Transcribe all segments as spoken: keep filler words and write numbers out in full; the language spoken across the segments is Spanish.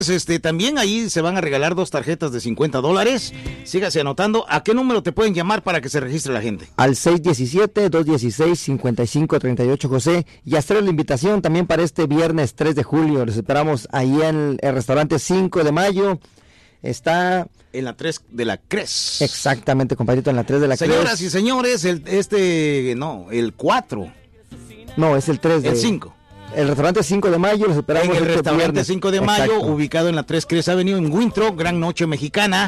Este, también ahí se van a regalar dos tarjetas de cincuenta dólares. Sígase anotando. ¿A qué número te pueden llamar para que se registre la gente? Al seis uno siete, dos uno seis, cinco cinco tres ocho, José. Y hacer la invitación también para este viernes tres de julio. Les esperamos ahí en el restaurante cinco de mayo. Está... en la tres de la Cres. Exactamente, compadrito, en la tres de la Cres. Señoras y señores, el, este, no, el cuatro. No, es el tres de... El cinco. El restaurante cinco de mayo, los esperamos. En el este restaurante viernes. cinco de mayo, exacto, ubicado en la tres Cres Avenue en Winthrop, gran noche mexicana,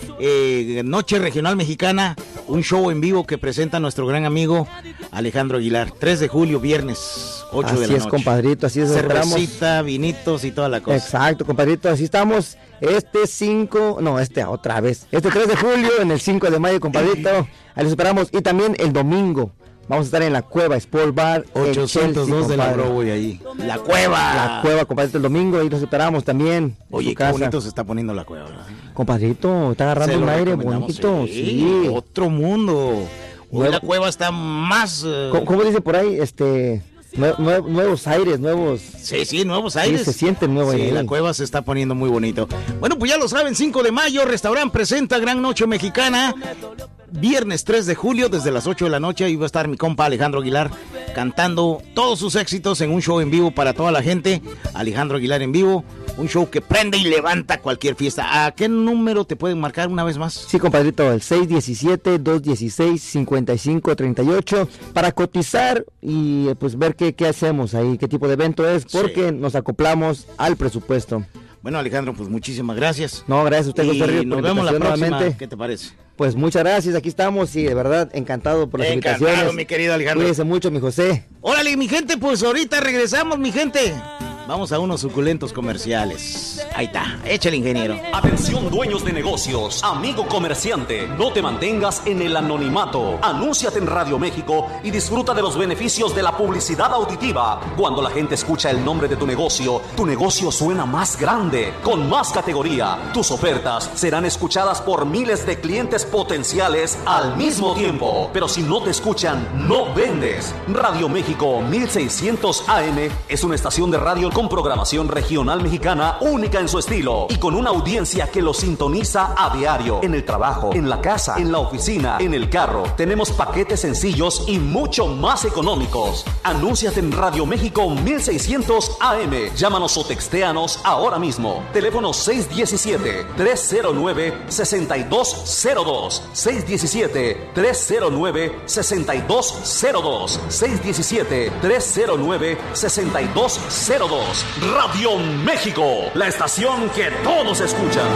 eh, noche regional mexicana, un show en vivo que presenta nuestro gran amigo Alejandro Aguilar, tres de julio, viernes, ocho así de la es, noche. compadrito, así es, cervecita, esperamos. vinitos y toda la cosa. Exacto, compadrito, así estamos, este cinco, no, este otra vez, este tres de julio en el cinco de mayo, compadrito, ahí los esperamos, y también el domingo. Vamos a estar en la Cueva Sport Bar ochocientos dos de la Broadway ahí. La Cueva. La Cueva, compadrito, el domingo, ahí los esperamos también. Oye, qué bonito se está poniendo la Cueva, ¿verdad? Compadrito, está agarrando un aire bonito, sí. sí. Otro mundo. Hoy la Cueva está más... Uh... ¿Cómo, ¿Cómo dice por ahí? Este... Nue nue nuevos aires, nuevos... Sí, sí, nuevos aires. Sí, se siente nuevo aire. Sí, la Cueva se está poniendo muy bonito. Bueno, pues ya lo saben, cinco de mayo, Restaurant presenta Gran Noche Mexicana. Viernes tres de julio, desde las ocho de la noche, ahí va a estar mi compa Alejandro Aguilar cantando todos sus éxitos en un show en vivo para toda la gente. Alejandro Aguilar en vivo, un show que prende y levanta cualquier fiesta. ¿A qué número te pueden marcar una vez más? Sí, compadrito, el seis uno siete, dos uno seis, cinco cinco tres ocho para cotizar y pues ver qué, qué hacemos ahí, qué tipo de evento es, porque sí, nos acoplamos al presupuesto. Bueno, Alejandro, pues muchísimas gracias. No, gracias a usted, José Ríos, nos vemos la próxima. Nuevamente. ¿Qué te parece? Pues muchas gracias, aquí estamos y de verdad encantado por las encantado, invitaciones. Encantado, mi querido Alejandro. Cuídese mucho, mi José. Órale, mi gente, pues ahorita regresamos, mi gente. Vamos a unos suculentos comerciales. Ahí está, échale, ingeniero. Atención, dueños de negocios, amigo comerciante, no te mantengas en el anonimato. Anúnciate en Radio México y disfruta de los beneficios de la publicidad auditiva. Cuando la gente escucha el nombre de tu negocio, tu negocio suena más grande, con más categoría. Tus ofertas serán escuchadas por miles de clientes potenciales al mismo tiempo. Pero si no te escuchan, no vendes. Radio México mil seiscientos A M es una estación de radio con programación regional mexicana única en su estilo y con una audiencia que lo sintoniza a diario, en el trabajo, en la casa, en la oficina, en el carro. Tenemos paquetes sencillos y mucho más económicos. Anúnciate en Radio México mil seiscientos A M. Llámanos o textéanos ahora mismo. Teléfono seis uno siete, tres cero nueve, seis dos cero dos. seis uno siete, tres cero nueve, seis dos cero dos. seis uno siete, tres cero nueve, seis dos cero dos. Radio México, la estación que todos escuchan.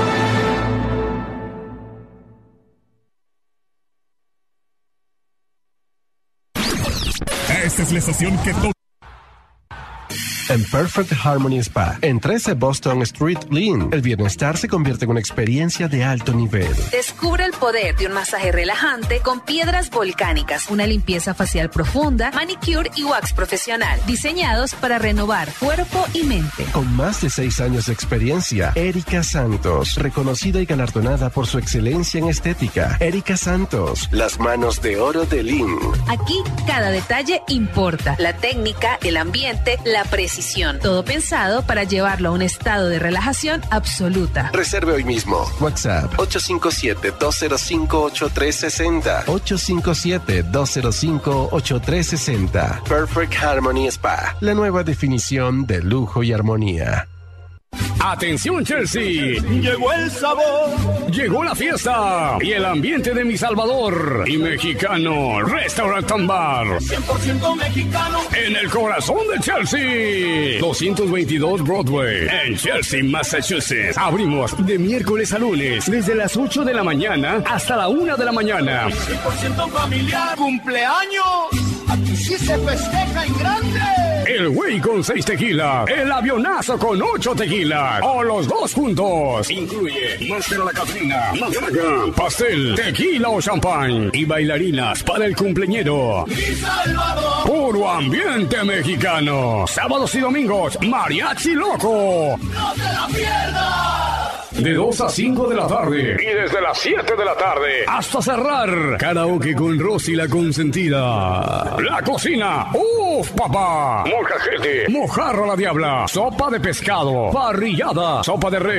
Esta es la estación que todos... En Perfect Harmony Spa, en trece Boston Street, Lynn, el bienestar se convierte en una experiencia de alto nivel. Descubre el poder de un masaje relajante con piedras volcánicas, una limpieza facial profunda, manicure y wax profesional, diseñados para renovar cuerpo y mente. Con más de seis años de experiencia, Erika Santos, reconocida y galardonada por su excelencia en estética. Erika Santos, las manos de oro de Lynn. Aquí cada detalle importa, la técnica, el ambiente, la precisión. Todo pensado para llevarlo a un estado de relajación absoluta. Reserve hoy mismo. WhatsApp ocho cinco siete, dos cero cinco, ocho tres seis cero. ocho cinco siete, dos cero cinco, ocho tres seis cero. Perfect Harmony Spa, la nueva definición de lujo y armonía. ¡Atención, Chelsea! Llegó el sabor, llegó la fiesta y el ambiente de Mi Salvador y Mexicano Restaurant and Bar. cien por ciento mexicano. En el corazón de Chelsea. doscientos veintidós Broadway, en Chelsea, Massachusetts. Abrimos de miércoles a lunes, desde las ocho de la mañana hasta la una de la mañana. cien por ciento familiar. ¡Cumpleaños! Aquí sí se festeja en grande. El güey con seis tequilas, el avionazo con ocho tequilas, o los dos juntos. Incluye Master a la Catrina, matraca, pastel, tequila o champán y bailarinas para el cumpleañero. ¡Mi Salvador! Puro ambiente mexicano. Sábados y domingos, Mariachi Loco. ¡No te la pierdas! de dos a cinco de la tarde. Y desde las siete de la tarde hasta cerrar, karaoke con Rosy la consentida. La cocina, ¡uf, papá! Molcajete, mojarra la diabla, sopa de pescado, parrillada, sopa de res.